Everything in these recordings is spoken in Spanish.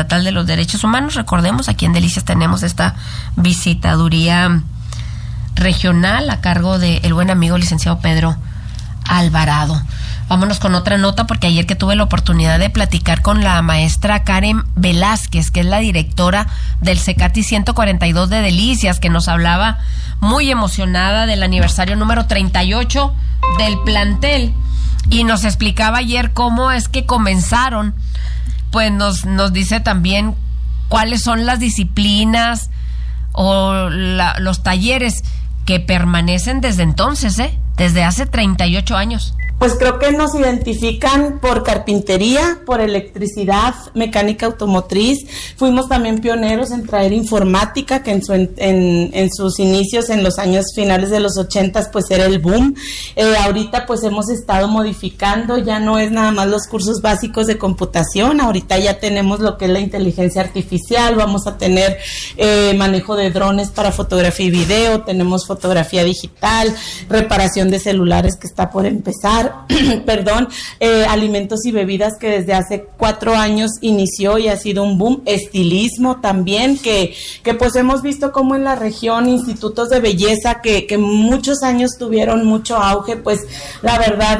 Estatal de los Derechos Humanos. Recordemos, aquí en Delicias tenemos esta visitaduría regional a cargo del buen amigo licenciado Pedro Alvarado. Vámonos con otra nota, porque ayer que tuve la oportunidad de platicar con la maestra Karen Velázquez, que es la directora del CECATI 142 de Delicias, que nos hablaba muy emocionada del aniversario número 38 del plantel, y nos explicaba ayer cómo es que comenzaron. Pues nos dice también cuáles son las disciplinas o los talleres que permanecen desde entonces, desde hace 38 años. Pues creo que nos identifican por carpintería, por electricidad, mecánica automotriz. Fuimos también pioneros en traer informática, que en sus inicios, en los años finales de los 80, pues era el boom. Ahorita pues hemos estado modificando, ya no es nada más los cursos básicos de computación, ahorita ya tenemos lo que es la inteligencia artificial, vamos a tener manejo de drones para fotografía y video, tenemos fotografía digital, reparación de celulares que está por empezar. Alimentos y bebidas, que desde hace 4 años inició y ha sido un boom. Estilismo también, que pues hemos visto como en la región institutos de belleza que muchos años tuvieron mucho auge, pues la verdad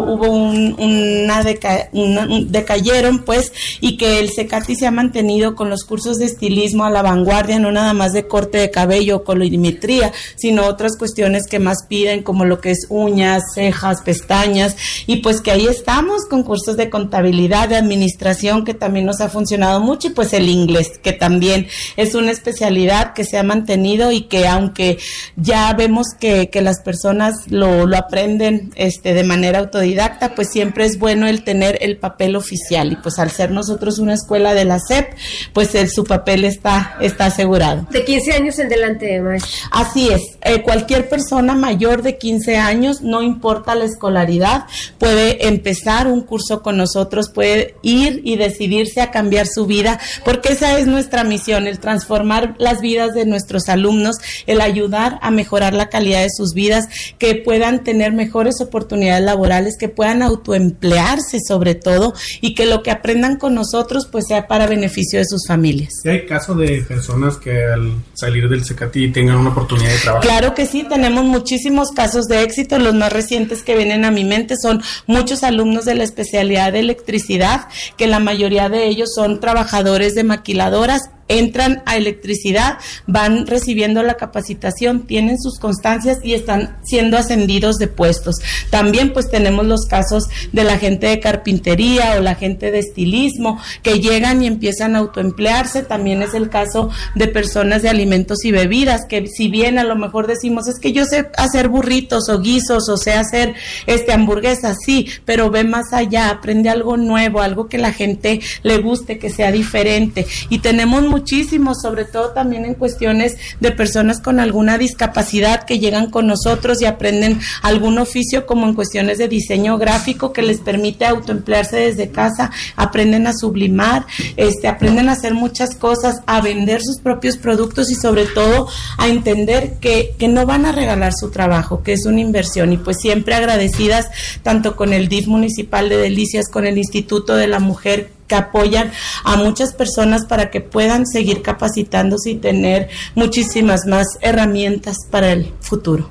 decayeron, pues, y que el CECATI se ha mantenido con los cursos de estilismo a la vanguardia, no nada más de corte de cabello o colorimetría, sino otras cuestiones que más piden, como lo que es uñas, cejas, pestañas, y pues que ahí estamos con cursos de contabilidad, de administración, que también nos ha funcionado mucho, y pues el inglés, que también es una especialidad que se ha mantenido y que aunque ya vemos que las personas lo aprenden de manera autodidacta, pues siempre es bueno el tener el papel oficial, y pues al ser nosotros una escuela de la SEP, pues su papel está asegurado. ¿De 15 años en delante, maestra? Así es, cualquier persona mayor de 15 años, no importa la escolaridad, puede empezar un curso con nosotros, puede ir y decidirse a cambiar su vida, porque esa es nuestra misión, el transformar las vidas de nuestros alumnos, el ayudar a mejorar la calidad de sus vidas, que puedan tener mejores oportunidades laborales, que puedan autoemplearse sobre todo, y que lo que aprendan con nosotros pues sea para beneficio de sus familias. ¿Y hay casos de personas que al salir del CECATI tengan una oportunidad de trabajo? Claro que sí, tenemos muchísimos casos de éxito. Los más recientes que vienen a mi mente son muchos alumnos de la especialidad de electricidad, que la mayoría de ellos son trabajadores de maquiladoras, entran a electricidad, van recibiendo la capacitación, tienen sus constancias y están siendo ascendidos de puestos. También pues tenemos los casos de la gente de carpintería o la gente de estilismo, que llegan y empiezan a autoemplearse. También es el caso de personas de alimentos y bebidas, que si bien a lo mejor decimos, es que yo sé hacer burritos o guisos, o sé hacer hamburguesas, sí, pero ve más allá, aprende algo nuevo, algo que la gente le guste, que sea diferente. Y tenemos muchísimos, sobre todo también en cuestiones de personas con alguna discapacidad, que llegan con nosotros y aprenden algún oficio, como en cuestiones de diseño gráfico, que les permite autoemplearse desde casa, aprenden a sublimar, aprenden a hacer muchas cosas, a vender sus propios productos, y sobre todo a entender que no van a regalar su trabajo, que es una inversión. Y pues siempre agradecidas tanto con el DIF municipal de Delicias, con el Instituto de la Mujer, que apoyan a muchas personas para que puedan seguir capacitándose y tener muchísimas más herramientas para el futuro.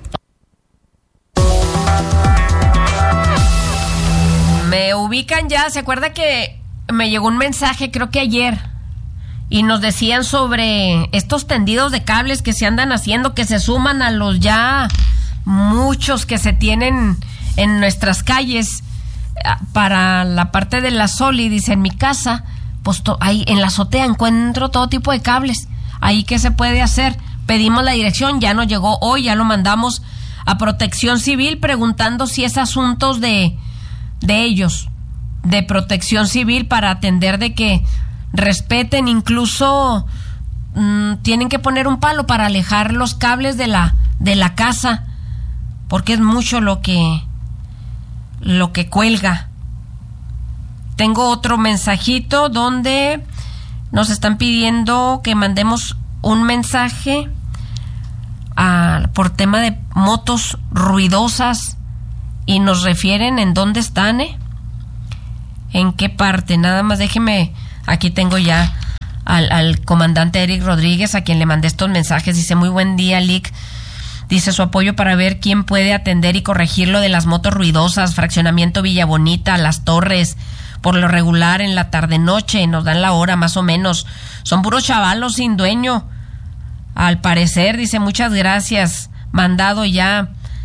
Me ubican ya, ¿se acuerda que me llegó un mensaje, creo que ayer, y nos decían sobre estos tendidos de cables que se andan haciendo, que se suman a los ya muchos que se tienen en nuestras calles? Para la parte de la Soli, dice, en mi casa, pues ahí en la azotea encuentro todo tipo de cables. Ahí, ¿qué se puede hacer? Pedimos la dirección, ya nos llegó hoy, ya lo mandamos a Protección Civil, preguntando si es asuntos de ellos, de Protección Civil, para atender de que respeten, incluso tienen que poner un palo para alejar los cables de la casa, porque es mucho lo que cuelga. Tengo otro mensajito donde nos están pidiendo que mandemos un mensaje por tema de motos ruidosas, y nos refieren en dónde están, en qué parte. Nada más déjeme, aquí tengo ya al comandante Eric Rodríguez, a quien le mandé estos mensajes. Dice, muy buen día, Lic. Dice, su apoyo para ver quién puede atender y corregir lo de las motos ruidosas, fraccionamiento Villa Bonita, Las Torres, por lo regular en la tarde-noche, nos dan la hora más o menos. Son puros chavalos sin dueño, al parecer. Dice, muchas gracias. Mandado ya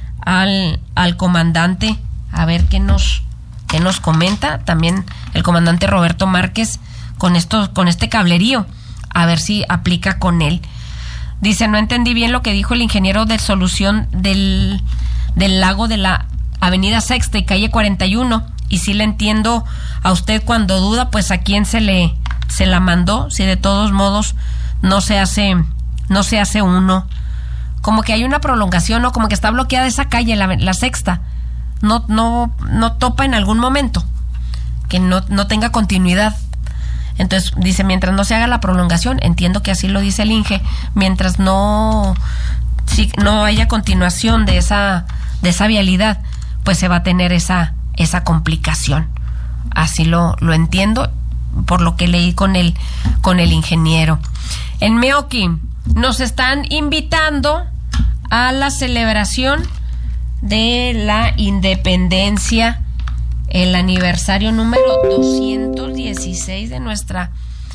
al comandante, a ver qué nos comenta. También el comandante Roberto Márquez con este cablerío, a ver si aplica con él. Dice, no entendí bien lo que dijo el ingeniero de solución del lago de la avenida Sexta y calle 41, y sí le entiendo a usted cuando duda, pues a quién se la mandó, si de todos modos no se hace uno. Como que hay una prolongación, ¿no? Como que está bloqueada esa calle, la Sexta. No topa en algún momento, que no tenga continuidad. Entonces dice, mientras no se haga la prolongación, entiendo que así lo dice el INGE, mientras no haya continuación de esa vialidad, pues se va a tener esa complicación. Así lo entiendo por lo que leí con el ingeniero. En Meoqui nos están invitando a la celebración de la independencia, el aniversario número 216 de nuestra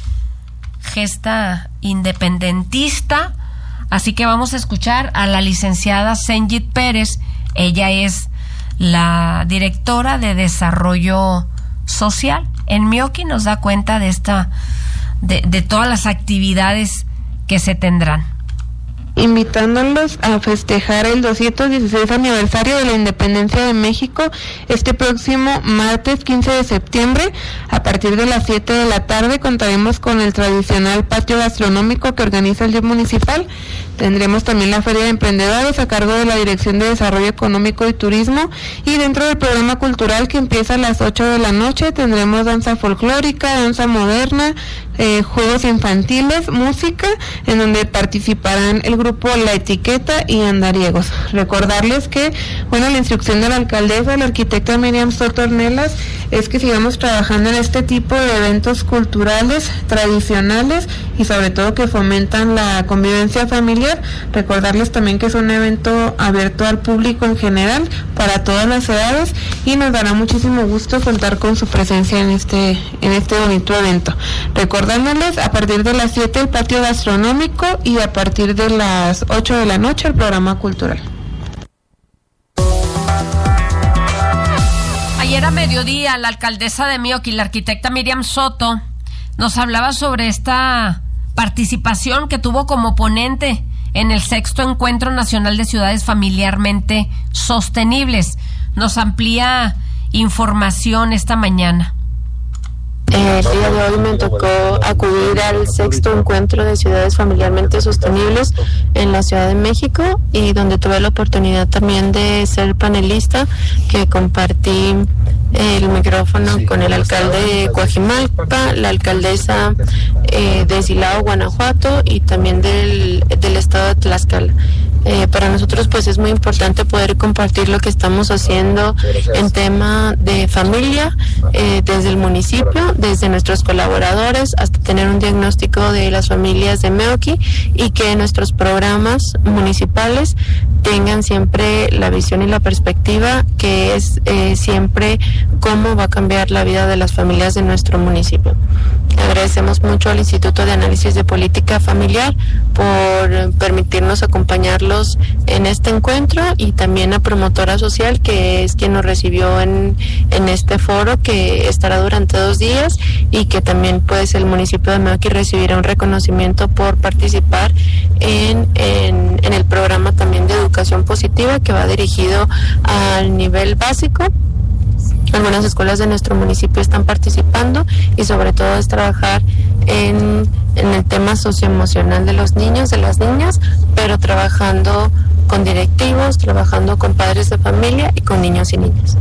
gesta independentista. Así que vamos a escuchar a la licenciada Senjit Pérez. Ella es la directora de Desarrollo Social en Meoqui. Nos da cuenta de todas las actividades que se tendrán. Invitándolos a festejar el 216 aniversario de la independencia de México este próximo martes 15 de septiembre a partir de las 7 de la tarde. Contaremos con el tradicional patio gastronómico que organiza el DIF municipal. Tendremos también la Feria de Emprendedores a cargo de la Dirección de Desarrollo Económico y Turismo, y dentro del programa cultural que empieza a las 8 de la noche tendremos danza folclórica, danza moderna, juegos infantiles, música, en donde participarán el grupo La Etiqueta y Andariegos. Recordarles que, la instrucción de la alcaldesa, la arquitecta Miriam Soto Ornelas, es que sigamos trabajando en este tipo de eventos culturales tradicionales y sobre todo que fomentan la convivencia familiar. Recordarles también que es un evento abierto al público en general, para todas las edades, y nos dará muchísimo gusto contar con su presencia en este bonito evento. Recordándoles, a partir de las 7 el patio gastronómico y a partir de las 8 de la noche el programa cultural. Ayer a mediodía la alcaldesa de Meoqui, la arquitecta Miriam Soto, nos hablaba sobre esta participación que tuvo como ponente en el 6º Encuentro Nacional de Ciudades Familiarmente Sostenibles. Nos amplía información esta mañana. El día de hoy me tocó acudir al 6º Encuentro de Ciudades Familiarmente Sostenibles en la Ciudad de México, y donde tuve la oportunidad también de ser panelista, que compartí el micrófono con el alcalde de Coajimalpa, la alcaldesa de Silao, Guanajuato, y también del estado de Tlaxcala. Para nosotros pues es muy importante poder compartir lo que estamos haciendo en tema de familia, desde el municipio, desde nuestros colaboradores, hasta tener un diagnóstico de las familias de Meoqui, y que nuestros programas municipales tengan siempre la visión y la perspectiva que es siempre cómo va a cambiar la vida de las familias de nuestro municipio. Agradecemos mucho al Instituto de Análisis de Política Familiar por permitirnos acompañarlos en este encuentro, y también a Promotora Social, que es quien nos recibió en este foro, que estará durante 2 días, y que también pues el municipio de Meoqui recibirá un reconocimiento por participar en el programa también de educación positiva, que va dirigido al nivel básico. Algunas escuelas de nuestro municipio están participando, y sobre todo es trabajar en el tema socioemocional de los niños, de las niñas, pero trabajando con directivos, trabajando con padres de familia y con niños y niñas.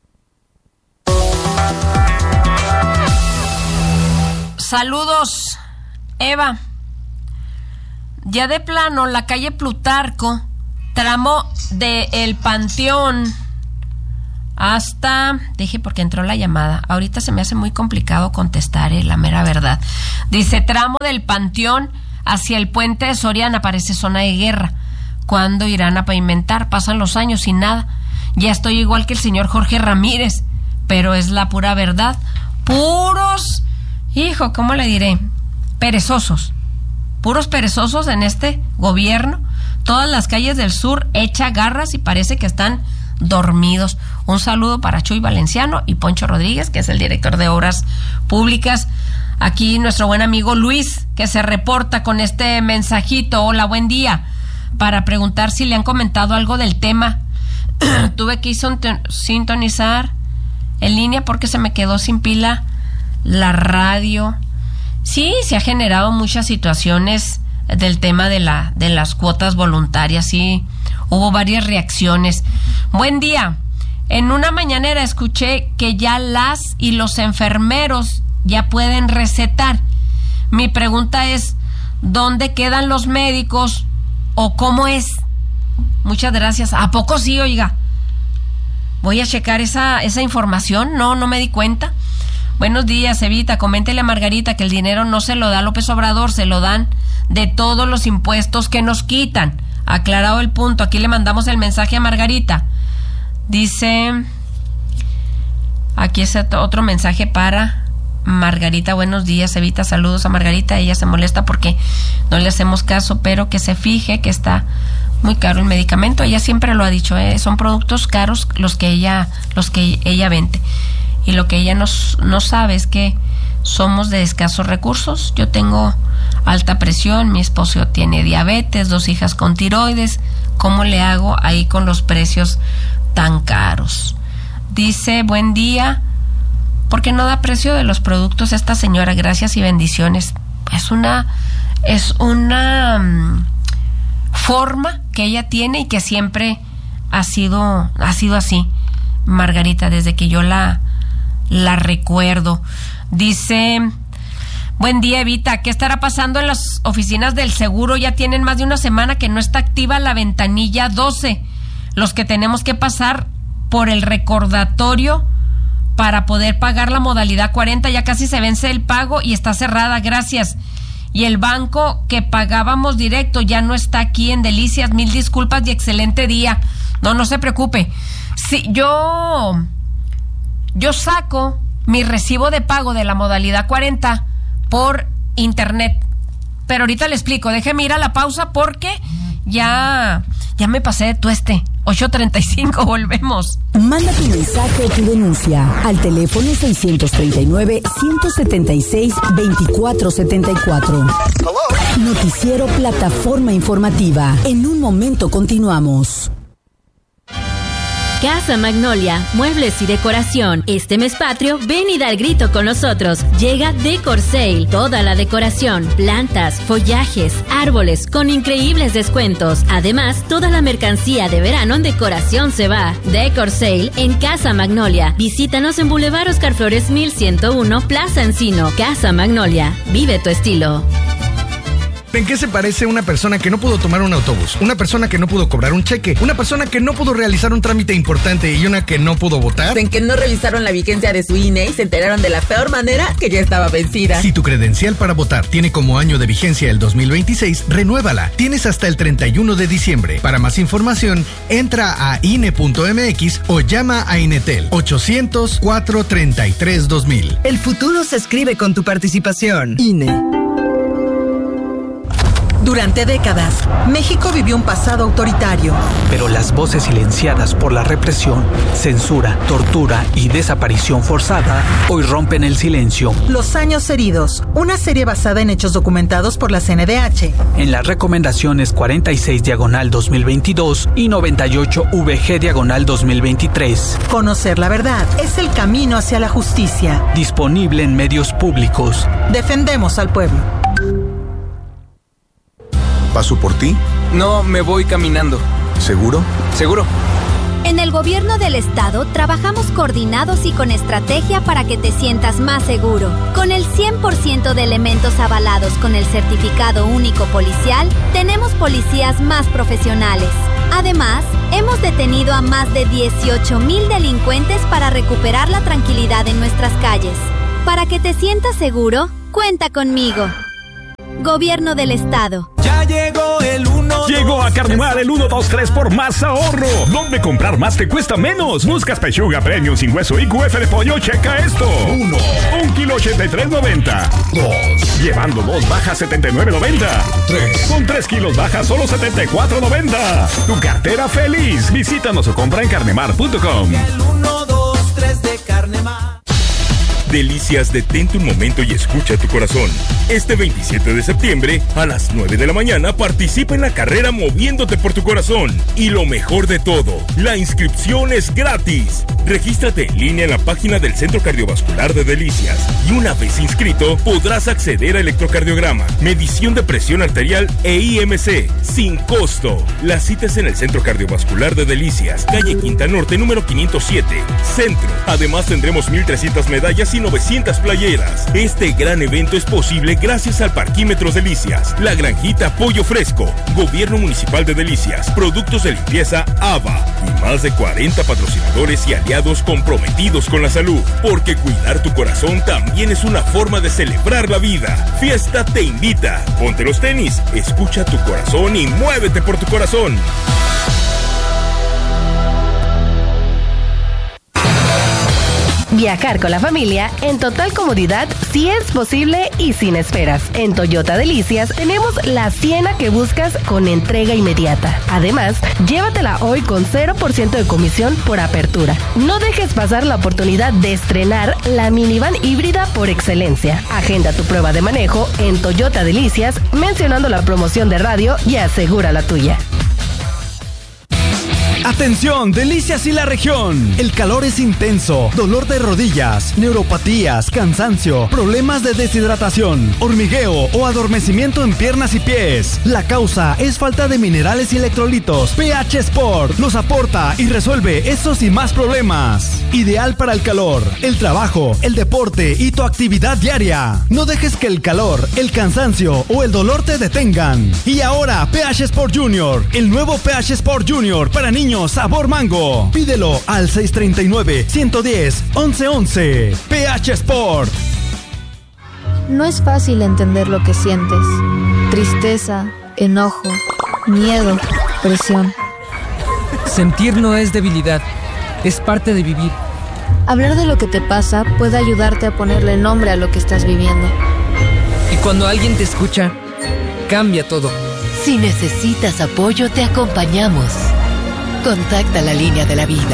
Saludos, Eva. Ya de plano, la calle Plutarco, tramo de El Panteón dije porque entró la llamada. Ahorita se me hace muy complicado contestar, la mera verdad. Dice, tramo del Panteón hacia el puente de Soriana, parece zona de guerra. ¿Cuándo irán a pavimentar? Pasan los años sin nada. Ya estoy igual que el señor Jorge Ramírez, pero es la pura verdad. Puros, hijo, ¿cómo le diré? Perezosos. Puros perezosos en este gobierno. Todas las calles del sur hecha garras y parece que están dormidos. Un saludo para Chuy Valenciano y Poncho Rodríguez, que es el director de Obras Públicas. Aquí nuestro buen amigo Luis, que se reporta con este mensajito. Hola, buen día. Para preguntar si le han comentado algo del tema. Tuve que sintonizar en línea porque se me quedó sin pila la radio. Sí, se ha generado muchas situaciones del tema de las cuotas voluntarias. Sí, hubo varias reacciones. Buen día. En una mañanera escuché que ya las y los enfermeros ya pueden recetar. Mi pregunta es, ¿dónde quedan los médicos o cómo es? Muchas gracias. ¿A poco sí, oiga? Voy a checar esa información. No me di cuenta. Buenos días, Evita. Coméntele a Margarita que el dinero no se lo da López Obrador, se lo dan de todos los impuestos que nos quitan. Aclarado el punto. Aquí le mandamos el mensaje a Margarita. Dice, aquí es otro mensaje para Margarita. Buenos días, Evita. Saludos a Margarita. Ella se molesta porque no le hacemos caso, pero que se fije que está muy caro el medicamento. Ella siempre lo ha dicho, son productos caros los que ella vende. Y lo que ella no sabe es que somos de escasos recursos. Yo tengo alta presión, mi esposo tiene diabetes, 2 hijas con tiroides. ¿Cómo le hago ahí con los precios tan caros? Dice, buen día. ¿Por qué no da precio de los productos esta señora? Gracias y bendiciones. Es una forma que ella tiene y que siempre ha sido así, Margarita, desde que yo la recuerdo. Dice, buen día, Evita, ¿qué estará pasando en las oficinas del seguro? Ya tienen más de una semana que no está activa la ventanilla 12. Los que tenemos que pasar por el recordatorio para poder pagar la modalidad 40, ya casi se vence el pago y está cerrada, gracias. Y el banco que pagábamos directo ya no está aquí en Delicias. Mil disculpas y excelente día. No se preocupe. Sí, yo saco mi recibo de pago de la modalidad 40 por internet. Pero ahorita le explico. Déjeme ir a la pausa porque ya me pasé de tueste. 8:35, volvemos. Manda tu mensaje o tu denuncia al teléfono 639-176-2474. Noticiero Plataforma Informativa. En un momento continuamos. Casa Magnolia, muebles y decoración. Este mes patrio, ven y da el grito con nosotros. Llega Decor Sale, toda la decoración, plantas, follajes, árboles, con increíbles descuentos. Además, toda la mercancía de verano en decoración se va. Decor Sale en Casa Magnolia. Visítanos en Boulevard Oscar Flores 1101, Plaza Encino. Casa Magnolia, vive tu estilo. ¿En qué se parece una persona que no pudo tomar un autobús? Una persona que no pudo cobrar un cheque, una persona que no pudo realizar un trámite importante y una que no pudo votar. En que no revisaron la vigencia de su INE y se enteraron de la peor manera que ya estaba vencida. Si tu credencial para votar tiene como año de vigencia el 2026, renuévala. Tienes hasta el 31 de diciembre. Para más información, entra a INE.mx o llama a Inetel 800-433-2000. El futuro se escribe con tu participación. INE. Durante décadas, México vivió un pasado autoritario. Pero las voces silenciadas por la represión, censura, tortura y desaparición forzada hoy rompen el silencio. Los años heridos, una serie basada en hechos documentados por la CNDH. En las recomendaciones 46/2022 y 98VG/2023. Conocer la verdad es el camino hacia la justicia. Disponible en medios públicos. Defendemos al pueblo. ¿Paso por ti? No, me voy caminando. ¿Seguro? Seguro. En el gobierno del estado trabajamos coordinados y con estrategia para que te sientas más seguro. Con el 100% de elementos avalados con el certificado único policial, tenemos policías más profesionales. Además, hemos detenido a más de 18,000 delincuentes para recuperar la tranquilidad en nuestras calles. Para que te sientas seguro, cuenta conmigo. Gobierno del Estado. Ya llegó el 1. Llegó a Carnemar el 1, 2, 3 por más ahorro. ¿Dónde comprar más te cuesta menos? Buscas pechuga premium sin hueso y QF de pollo. Checa esto. 1 kilo 83.90. 2. Llevando 2 baja 79.90. 3. Con 3 kilos baja solo 74.90. Tu cartera feliz. Visítanos o compra en carnemar.com. El 1, 2, 3 de Carnemar. Delicias, detente un momento y escucha tu corazón. Este 27 de septiembre, a las 9 de la mañana, participa en la carrera Moviéndote por tu Corazón. Y lo mejor de todo, la inscripción es gratis. Regístrate en línea en la página del Centro Cardiovascular de Delicias. Y una vez inscrito, podrás acceder a electrocardiograma, medición de presión arterial e IMC, sin costo. La cita es en el Centro Cardiovascular de Delicias, calle Quinta Norte, número 507, Centro. Además, tendremos 1,300 medallas y 900 playeras. Este gran evento es posible gracias al Parquímetros Delicias, La Granjita Pollo Fresco, Gobierno Municipal de Delicias, Productos de Limpieza ABA y más de 40 patrocinadores y aliados comprometidos con la salud. Porque cuidar tu corazón también es una forma de celebrar la vida. Fiesta te invita. Ponte los tenis, escucha tu corazón y muévete por tu corazón. Viajar con la familia en total comodidad si es posible y sin esperas. En Toyota Delicias tenemos la Siena que buscas con entrega inmediata. Además, llévatela hoy con 0% de comisión por apertura. No dejes pasar la oportunidad de estrenar la minivan híbrida por excelencia. Agenda tu prueba de manejo en Toyota Delicias mencionando la promoción de radio y asegura la tuya. Atención, Delicias y la región. El calor es intenso, dolor de rodillas, neuropatías, cansancio, problemas de deshidratación, hormigueo o adormecimiento en piernas y pies. La causa es falta de minerales y electrolitos. pH Sport los aporta y resuelve estos y más problemas. Ideal para el calor, el trabajo, el deporte y tu actividad diaria. No dejes que el calor, el cansancio o el dolor te detengan. Y ahora, pH Sport Junior, el nuevo pH Sport Junior para niños sabor mango. Pídelo al 639-110-1111. pH Sport. No es fácil entender lo que sientes. Tristeza, enojo, miedo, presión. Sentir no es debilidad, es parte de vivir. Hablar de lo que te pasa puede ayudarte a ponerle nombre a lo que estás viviendo. Y cuando alguien te escucha, cambia todo. Si necesitas apoyo, te acompañamos. Contacta la línea de la vida.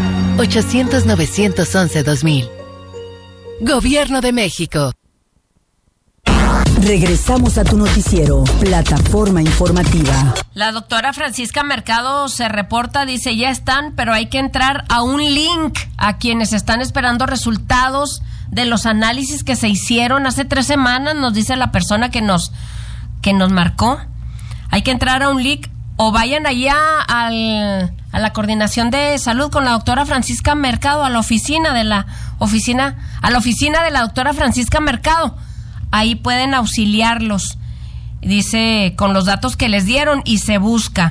800-911-2000. Gobierno de México. Regresamos a tu noticiero, Plataforma Informativa. La doctora Francisca Mercado se reporta, dice, ya están, pero hay que entrar a un link a quienes están esperando resultados de los análisis que se hicieron hace 3 semanas, nos dice la persona que nos marcó. Hay que entrar a un link o vayan allá a la coordinación de salud con la doctora Francisca Mercado, a la oficina de la doctora Francisca Mercado. Ahí pueden auxiliarlos, dice, con los datos que les dieron y se busca.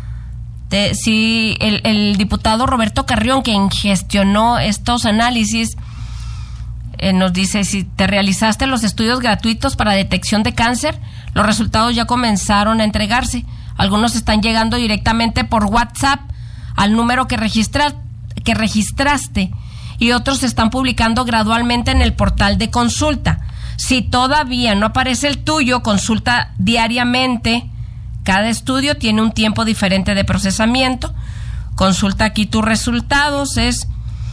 Si el diputado Roberto Carrión, quien gestionó estos análisis, nos dice, si te realizaste los estudios gratuitos para detección de cáncer, los resultados ya comenzaron a entregarse. Algunos están llegando directamente por WhatsApp al número que registraste y otros se están publicando gradualmente en el portal de consulta. Si todavía no aparece el tuyo, consulta diariamente. Cada estudio tiene un tiempo diferente de procesamiento. Consulta aquí tus resultados. Es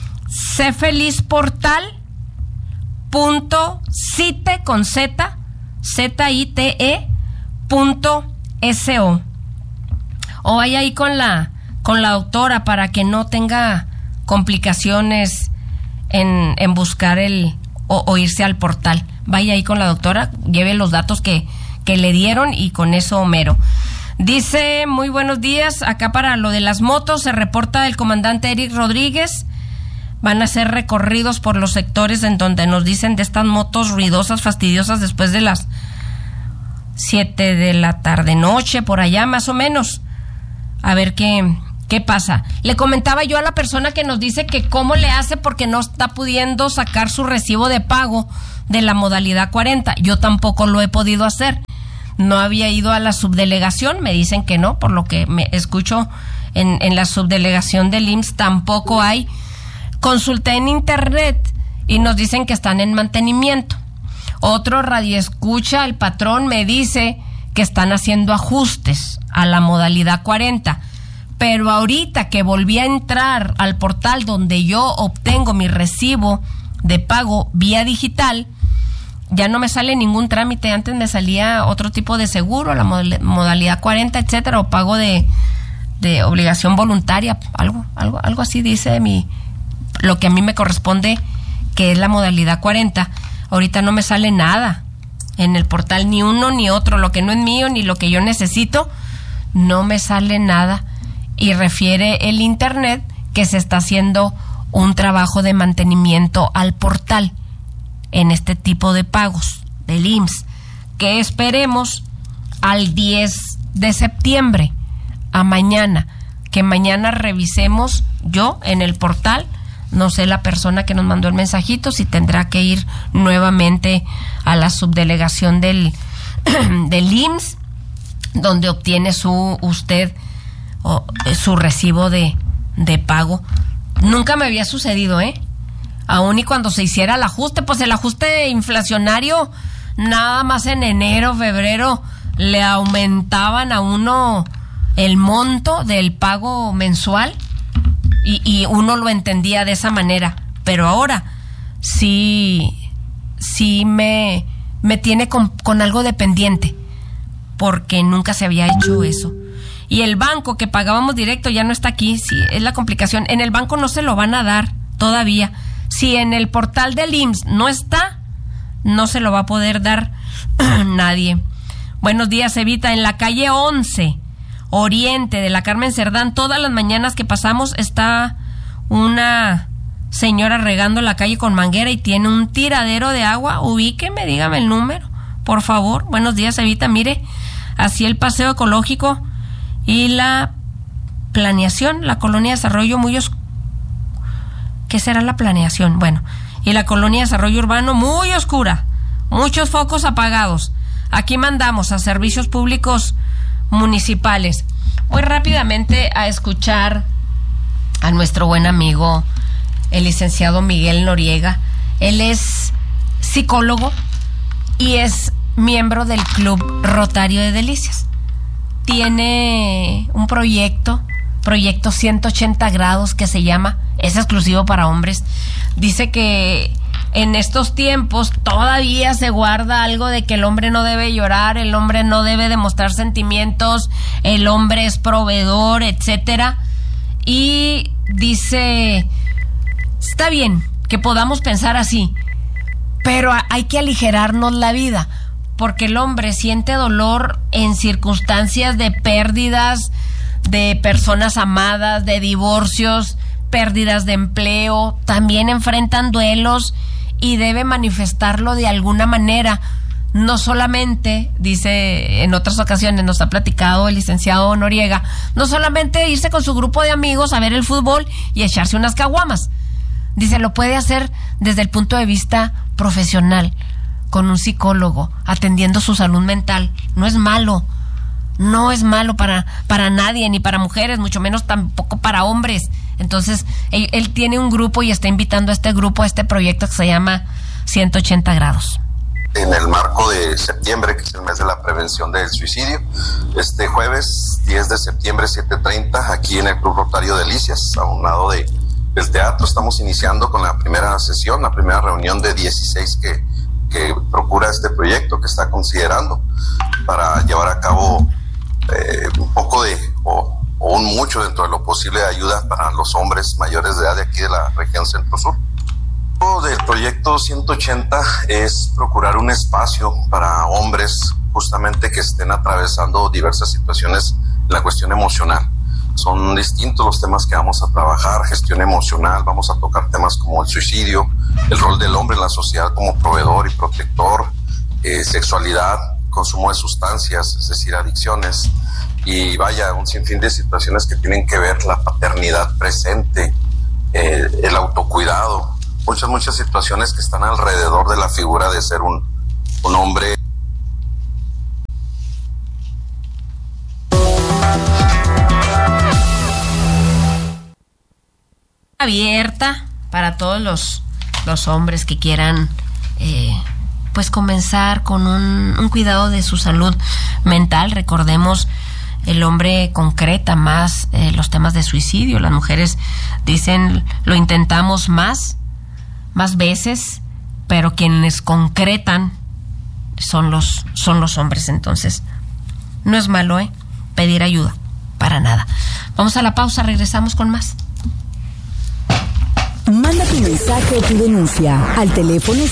cfelizportal.site.so. O vaya ahí con la doctora para que no tenga complicaciones en buscar o irse al portal. Vaya ahí con la doctora, lleve los datos que le dieron y con eso mero. Dice, muy buenos días, acá para lo de las motos se reporta el comandante Eric Rodríguez. Van a ser recorridos por los sectores en donde nos dicen de estas motos ruidosas, fastidiosas después de las 7 de la tarde noche, por allá más o menos. A ver qué pasa. Le comentaba yo a la persona que nos dice que cómo le hace porque no está pudiendo sacar su recibo de pago de la modalidad 40. Yo tampoco lo he podido hacer. No había ido a la subdelegación, me dicen que no, por lo que me escucho en la subdelegación del IMSS tampoco hay. Consulté en internet y nos dicen que están en mantenimiento. Otro radioescucha, el patrón, me dice que están haciendo ajustes a la modalidad 40. Pero ahorita que volví a entrar al portal donde yo obtengo mi recibo de pago vía digital, ya no me sale ningún trámite. Antes me salía otro tipo de seguro, la modalidad 40, etcétera, o pago de obligación voluntaria, algo así dice lo que a mí me corresponde, que es la modalidad 40. Ahorita no me sale nada en el portal, ni uno ni otro, lo que no es mío ni lo que yo necesito, no me sale nada. Y refiere el internet que se está haciendo un trabajo de mantenimiento al portal en este tipo de pagos del IMSS, que esperemos al 10 de septiembre, a mañana, que mañana revisemos yo en el portal. No sé la persona que nos mandó el mensajito si tendrá que ir nuevamente a la subdelegación del IMSS, donde obtiene su recibo de pago. Nunca me había sucedido, aún y cuando se hiciera el ajuste, pues el ajuste inflacionario, nada más en enero, febrero, le aumentaban a uno el monto del pago mensual y uno lo entendía de esa manera. Pero ahora sí me tiene con algo de pendiente, porque nunca se había hecho eso. Y el banco que pagábamos directo ya no está aquí, sí, es la complicación. En el banco no se lo van a dar todavía. Si en el portal del IMSS no está, no se lo va a poder dar nadie. Buenos días, Evita. En la calle 11, oriente de la Carmen Cerdán, todas las mañanas que pasamos está una señora regando la calle con manguera y tiene un tiradero de agua. Ubíqueme, dígame el número, por favor. Buenos días, Evita. Mire, así el paseo ecológico y la planeación, la colonia de desarrollo ¿qué será la planeación? Bueno, y la colonia de desarrollo urbano muy oscura, muchos focos apagados. Aquí mandamos a servicios públicos municipales. Voy rápidamente a escuchar a nuestro buen amigo, el licenciado Miguel Noriega. Él es psicólogo y es miembro del Club Rotario de Delicias. Tiene un proyecto 180 grados que se llama, es exclusivo para hombres. Dice que en estos tiempos todavía se guarda algo de que el hombre no debe llorar, el hombre no debe demostrar sentimientos, el hombre es proveedor, etcétera. Y dice, está bien que podamos pensar así, pero hay que aligerarnos la vida, porque el hombre siente dolor en circunstancias de pérdidas de personas amadas, de divorcios, pérdidas de empleo, también enfrentan duelos y debe manifestarlo de alguna manera. No solamente, dice en otras ocasiones, nos ha platicado el licenciado Noriega, no solamente irse con su grupo de amigos a ver el fútbol y echarse unas caguamas. Dice, lo puede hacer desde el punto de vista profesional, con un psicólogo, atendiendo su salud mental. No es malo para nadie, ni para mujeres, mucho menos tampoco para hombres. Entonces, él tiene un grupo y está invitando a este grupo, a este proyecto que se llama 180 grados. En el marco de septiembre, que es el mes de la prevención del suicidio, este jueves 10 de septiembre, 7:30, aquí en el Club Rotario Delicias, a un lado del teatro, estamos iniciando con la primera sesión, la primera reunión de 16 que procura este proyecto, que está considerando para llevar a cabo un poco o un mucho dentro de lo posible de ayuda para los hombres mayores de edad de aquí de la región Centro-Sur. Del proyecto 180 es procurar un espacio para hombres justamente que estén atravesando diversas situaciones en la cuestión emocional. Son distintos los temas que vamos a trabajar: gestión emocional, vamos a tocar temas como el suicidio, el rol del hombre en la sociedad como proveedor y protector, sexualidad, consumo de sustancias, es decir, adicciones, y vaya, un sinfín de situaciones que tienen que ver la paternidad presente, el autocuidado, muchas situaciones que están alrededor de la figura de ser un hombre. Abierta para todos los hombres que quieran pues comenzar con un cuidado de su salud mental. Recordemos, el hombre concreta más los temas de suicidio, las mujeres dicen lo intentamos más veces, pero quienes concretan son los hombres. Entonces no es malo pedir ayuda, para nada. Vamos a la pausa, regresamos con más. Manda tu mensaje o tu denuncia al teléfono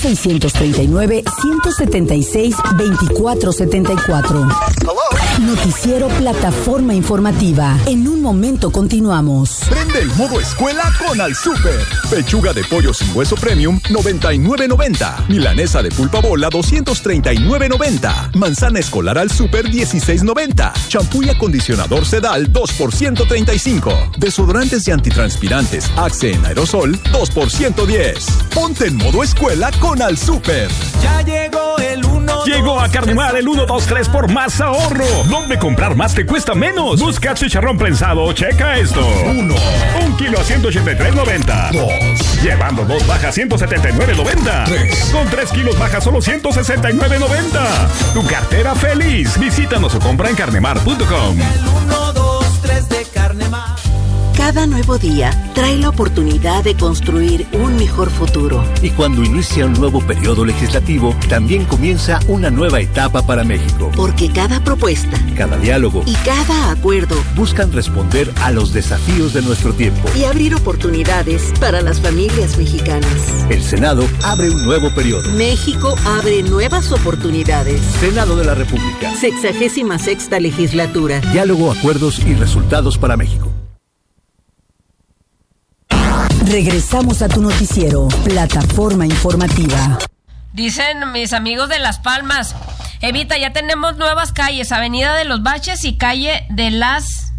639-176-2474. Noticiero Plataforma Informativa. En un momento continuamos. Prende el modo escuela con Al Super. Pechuga de pollo sin hueso premium, $99.90. Milanesa de pulpa bola, $239.90. Manzana escolar Al Super, $16.90. Champú y acondicionador Sedal, 2 por $135. Desodorantes y antitranspirantes Axe en aerosol, 2 por $110. Ponte en modo escuela con Al Super. Ya llegó el 1. Llegó a Carnemar el 1, 2, 3 por más ahorro. ¿Dónde comprar más te cuesta menos? Busca chicharrón prensado, checa esto. 1 kilo a $183.90. 2. Llevando 2 bajas, $179.90. 3. Con 3 kilos bajas, solo $169.90. Tu cartera feliz. Visítanos o compra en carnemar.com. El 1, 2, 3 de Carnemar. Cada nuevo día trae la oportunidad de construir un mejor futuro. Y cuando inicia un nuevo periodo legislativo, también comienza una nueva etapa para México. Porque cada propuesta, cada diálogo y cada acuerdo buscan responder a los desafíos de nuestro tiempo y abrir oportunidades para las familias mexicanas. El Senado abre un nuevo periodo. México abre nuevas oportunidades. Senado de la República. 66ª legislatura. Diálogo, acuerdos y resultados para México. Regresamos a tu noticiero, Plataforma Informativa. Dicen mis amigos de Las Palmas, Evita, ya tenemos nuevas calles, Avenida de los Baches y Calle de las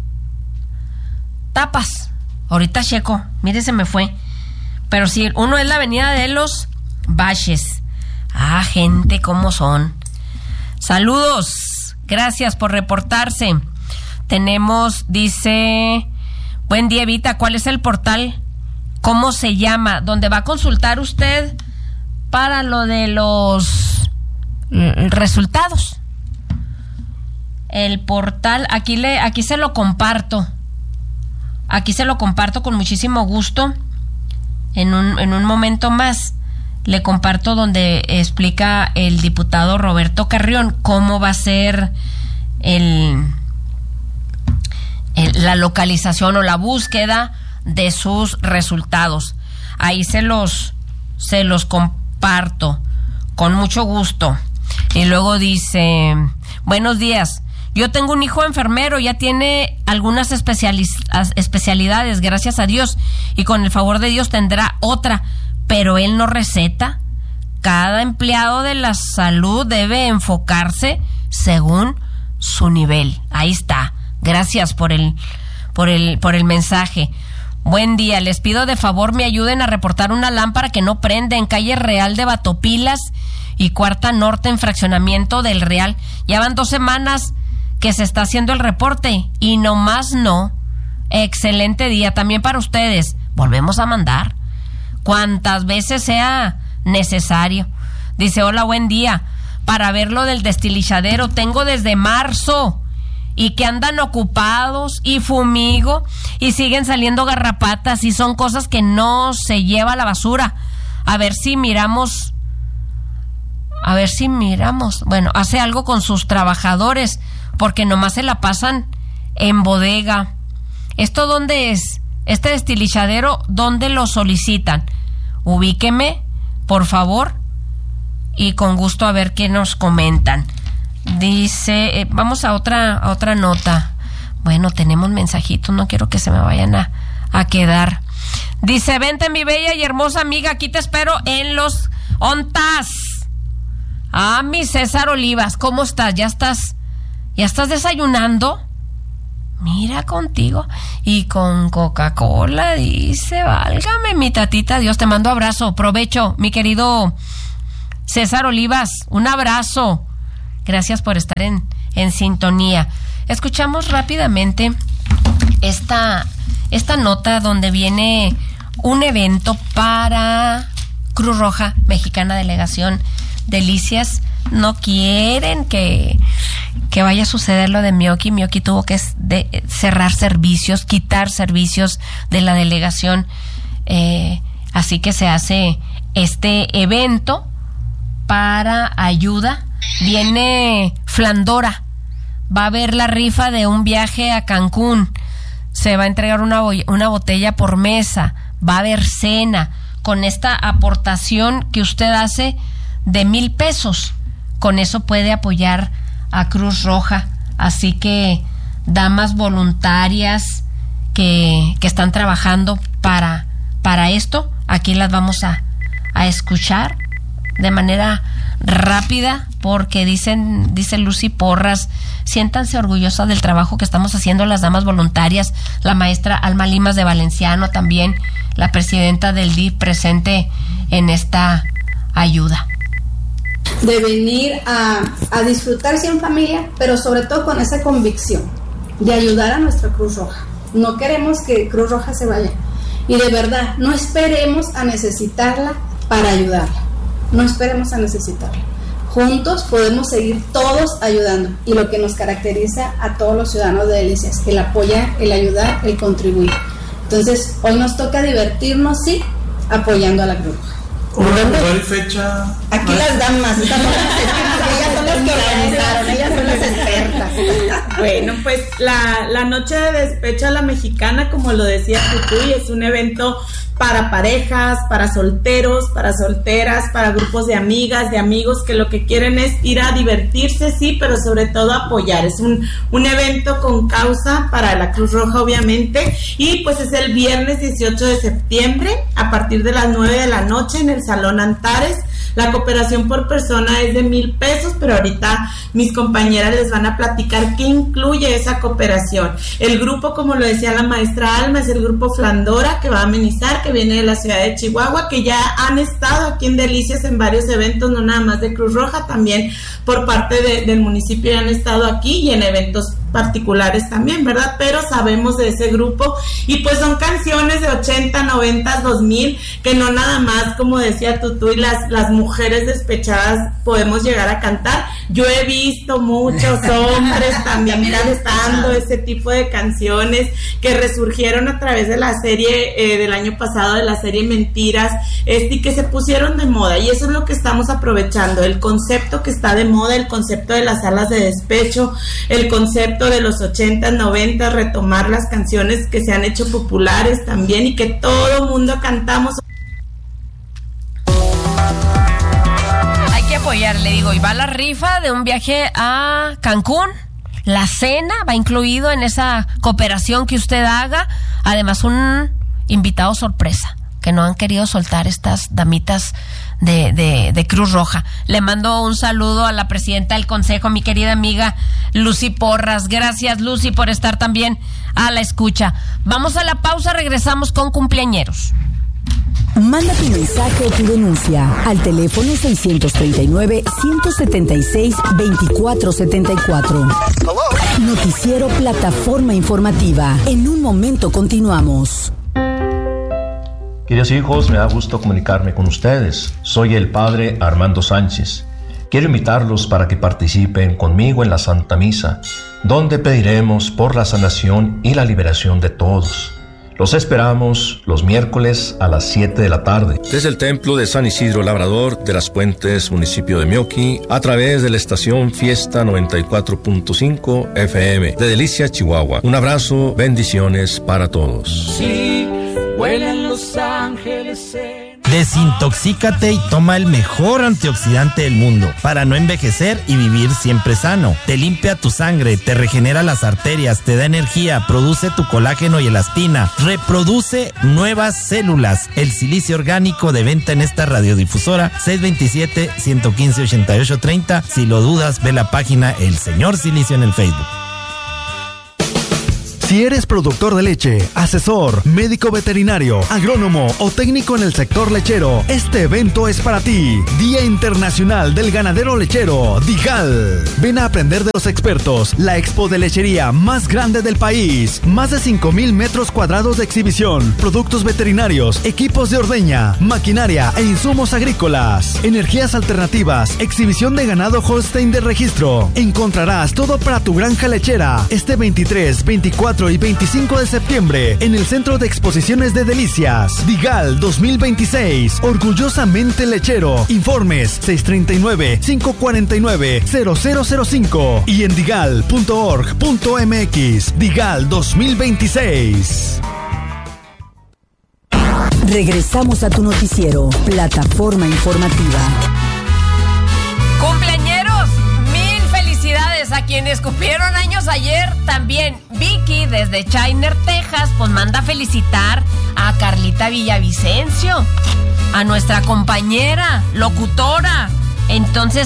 Tapas. Ahorita checo, mire, se me fue. Pero sí, uno es la Avenida de los Baches. Ah, gente, ¿cómo son? Saludos, gracias por reportarse. Tenemos, dice, buen día, Evita, ¿cuál es el portal? ¿Cómo se llama? ¿Dónde va a consultar usted para lo de los resultados? El portal, aquí se lo comparto. Aquí se lo comparto con muchísimo gusto. En un momento más le comparto donde explica el diputado Roberto Carrión cómo va a ser la localización o la búsqueda de sus resultados. Ahí se los comparto con mucho gusto. Y luego dice, buenos días, yo tengo un hijo enfermero, ya tiene algunas especialidades, gracias a Dios, y con el favor de Dios tendrá otra, pero él no receta. Cada empleado de la salud debe enfocarse según su nivel. Ahí está. Gracias por el mensaje. Buen día, les pido de favor me ayuden a reportar una lámpara que no prende en calle Real de Batopilas y Cuarta Norte en fraccionamiento del Real. Ya van 2 semanas que se está haciendo el reporte y nomás no. Excelente día también para ustedes. Volvemos a mandar cuantas veces sea necesario. Dice, hola, buen día. Para ver lo del destilizadero tengo desde marzo y que andan ocupados y fumigo y siguen saliendo garrapatas y son cosas que no se lleva a la basura. A ver si miramos, bueno, hace algo con sus trabajadores, porque nomás se la pasan en bodega. ¿Esto dónde es? Este destilizadero, ¿dónde lo solicitan? Ubíqueme, por favor, y con gusto a ver qué nos comentan. Dice, vamos a otra nota. Bueno, tenemos mensajitos, no quiero que se me vayan a quedar. Dice, vente mi bella y hermosa amiga, aquí te espero en los ONTAS. mi César Olivas, ¿cómo estás? ¿Ya estás desayunando? Mira contigo. Y con Coca-Cola, dice, válgame mi tatita Dios, te mando abrazo, provecho, mi querido César Olivas, un abrazo. Gracias por estar en sintonía. Escuchamos rápidamente esta nota donde viene un evento para Cruz Roja Mexicana, Delegación Delicias. No quieren que vaya a suceder lo de Mioki. Mioki tuvo que cerrar servicios, quitar servicios de la delegación. Así que se hace este evento para ayuda. Viene Flandora. Va a haber la rifa de un viaje a Cancún. Se va a entregar una botella por mesa. Va a haber cena. Con esta aportación que usted hace de 1,000 pesos. Con eso puede apoyar a Cruz Roja. Así que damas voluntarias que están trabajando para esto, aquí las vamos a escuchar de manera rápida, porque dice Lucy Porras, siéntanse orgullosas del trabajo que estamos haciendo las damas voluntarias, la maestra Alma Limas de Valenciano, también la presidenta del DIF presente en esta ayuda. De venir a disfrutarse en familia, pero sobre todo con esa convicción de ayudar a nuestra Cruz Roja. No queremos que Cruz Roja se vaya, y de verdad no esperemos a necesitarla para ayudarla, no esperemos a necesitarla. Juntos podemos seguir todos ayudando, y lo que nos caracteriza a todos los ciudadanos de Delicias, el apoyar, el ayudar, el contribuir. Entonces hoy nos toca divertirnos, sí, apoyando a la Cruz Roja. ¿Lugar y fecha? Aquí las damas, ellas son las que organizaron, ellas son las expertas. Bueno, pues la noche de despecho a la mexicana, como lo decía Tutuy, es un evento para parejas, para solteros, para solteras, para grupos de amigas, de amigos que lo que quieren es ir a divertirse, sí, pero sobre todo apoyar. Es un evento con causa para la Cruz Roja, obviamente, y pues es el viernes 18 de septiembre a partir de las 9 de la noche en el Salón Antares. La cooperación por persona es de 1,000 pesos, pero ahorita mis compañeras les van a platicar qué incluye esa cooperación. El grupo, como lo decía la maestra Alma, es el grupo Flandora, que va a amenizar, que viene de la ciudad de Chihuahua, que ya han estado aquí en Delicias en varios eventos, no nada más de Cruz Roja, también por parte del municipio ya han estado aquí y en eventos particulares también, ¿verdad? Pero sabemos de ese grupo y pues son canciones de 80, 90, 2000 que no nada más, como decía Tutuy, las mujeres despechadas podemos llegar a cantar. Yo he visto muchos hombres también cantando ese tipo de canciones que resurgieron a través de la serie del año pasado, de la serie Mentiras, y que se pusieron de moda, y eso es lo que estamos aprovechando, el concepto que está de moda, el concepto de las salas de despecho, el concepto de los 80, 90, retomar las canciones que se han hecho populares también y que todo mundo cantamos. Hay que apoyar, le digo, y va la rifa de un viaje a Cancún. La cena va incluido en esa cooperación que usted haga, además un invitado sorpresa que no han querido soltar estas damitas de Cruz Roja. Le mando un saludo a la presidenta del consejo, mi querida amiga Lucy Porras. Gracias, Lucy, por estar también a la escucha. Vamos a la pausa, regresamos con cumpleañeros. Manda tu mensaje o tu denuncia al teléfono 639-176-2474. Noticiero Plataforma Informativa. En un momento continuamos. Queridos hijos, me da gusto comunicarme con ustedes. Soy el padre Armando Sánchez. Quiero invitarlos para que participen conmigo en la Santa Misa, donde pediremos por la sanación y la liberación de todos. Los esperamos los miércoles a las 7 de la tarde. Desde el Templo de San Isidro Labrador de las Puentes, municipio de Mioqui, a través de la estación Fiesta 94.5 FM de Delicias, Chihuahua. Un abrazo, bendiciones para todos. Sí, vuelan los ángeles. Desintoxícate y toma el mejor antioxidante del mundo para no envejecer y vivir siempre sano. Te limpia tu sangre, te regenera las arterias, te da energía, produce tu colágeno y elastina, reproduce nuevas células. El silicio orgánico, de venta en esta radiodifusora, 627-115-8830. Si lo dudas, ve la página El Señor Silicio en el Facebook. Si eres productor de leche, asesor, médico veterinario, agrónomo o técnico en el sector lechero, este evento es para ti. Día Internacional del Ganadero Lechero, DIGAL. Ven a aprender de los expertos. La expo de lechería más grande del país. Más de 5,000 metros cuadrados de exhibición, productos veterinarios, equipos de ordeña, maquinaria e insumos agrícolas, energías alternativas, exhibición de ganado Holstein de registro. Encontrarás todo para tu granja lechera este 23, 24 y 25 de septiembre en el Centro de Exposiciones de Delicias. DIGAL 2026, orgullosamente lechero. Informes 639-549-0005 y en digal.org.mx. DIGAL 2026. Regresamos a tu noticiero, Plataforma Informativa. ¡Cumpleañeros! ¡Mil felicidades a quienes cumplieron años ayer! También Vicky, desde Chiner, Texas, pues manda felicitar a Carlita Villavicencio, a nuestra compañera, locutora. Entonces,